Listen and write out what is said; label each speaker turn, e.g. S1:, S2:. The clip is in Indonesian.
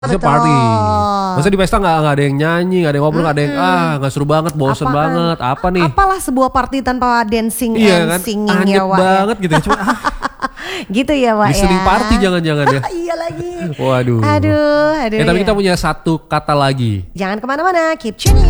S1: Maksudnya party. Maksudnya di pesta gak ada yang nyanyi, gak ada yang ngobrol, gak ada yang gak seru banget, bosen banget. Apa nih?
S2: Apalah sebuah party tanpa dancing
S1: iya,
S2: and
S1: kan?
S2: singing
S1: Anyep
S2: ya Wak
S1: banget
S2: ya.
S1: gitu ya. Cuma
S2: gitu ya Wak ya.
S1: listening party jangan-jangan ya.
S2: Iya lagi.
S1: Waduh.
S2: Aduh
S1: Ya, tapi
S2: ya.
S1: kita punya satu kata lagi.
S2: Jangan kemana-mana, keep tuning.